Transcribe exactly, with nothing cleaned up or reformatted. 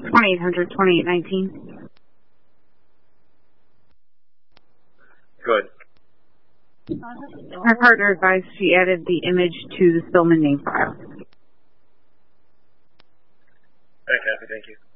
twenty-eight hundred, twenty-eight nineteen. Good. My partner advised she added the image to the Stillman name file. All right, Kathy, thank you.